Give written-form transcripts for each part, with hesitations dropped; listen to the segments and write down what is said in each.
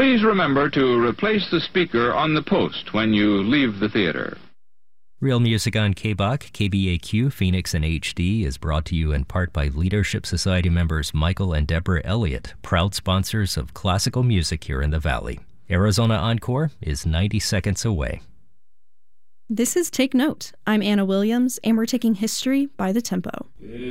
Please remember to replace the speaker on the post when you leave the theater. Real Music on KBOC, KBAQ, Phoenix and HD is brought to you in part by Leadership Society members Michael and Deborah Elliott, proud sponsors of classical music here in the Valley. Arizona Encore is 90 seconds away. This is Take Note. I'm Anna Williams, and we're taking history by the tempo.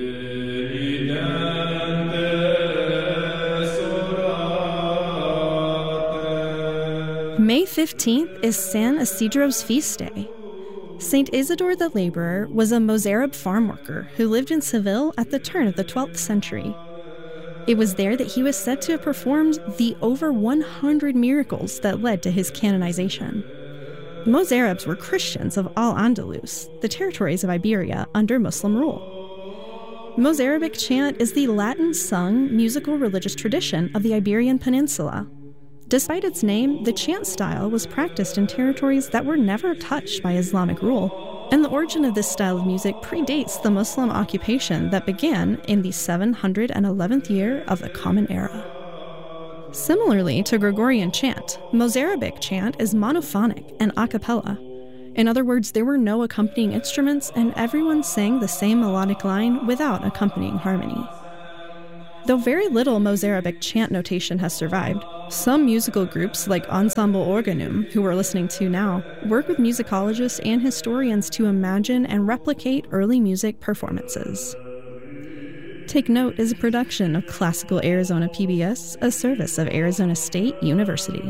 May 15th is San Isidro's feast day. Saint Isidore the Laborer was a Mozarab farm worker who lived in Seville at the turn of the 12th century. It was there that he was said to have performed the over 100 miracles that led to his canonization. Mozarabs were Christians of Al-Andalus, the territories of Iberia under Muslim rule. Mozarabic chant is the Latin-sung musical religious tradition of the Iberian Peninsula. Despite its name, the chant style was practiced in territories that were never touched by Islamic rule, and the origin of this style of music predates the Muslim occupation that began in the 711th year of the Common Era. Similarly to Gregorian chant, Mozarabic chant is monophonic and a cappella. In other words, there were no accompanying instruments, and everyone sang the same melodic line without accompanying harmony. Though very little Mozarabic chant notation has survived, some musical groups like Ensemble Organum, who we're listening to now, work with musicologists and historians to imagine and replicate early music performances. Take Note is a production of Classical Arizona PBS, a service of Arizona State University.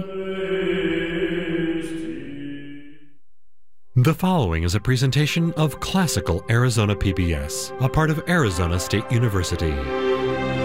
The following is a presentation of Classical Arizona PBS, a part of Arizona State University.